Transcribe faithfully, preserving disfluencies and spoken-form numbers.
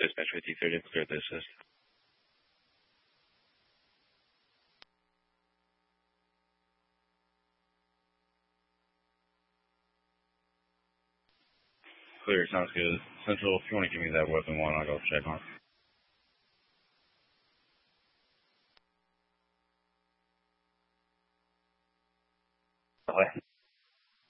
Dispatch fifty thirty, clear the assist. Clear, sounds good. Central, if you want to give me that weapon one, I'll go check on it. Ouais.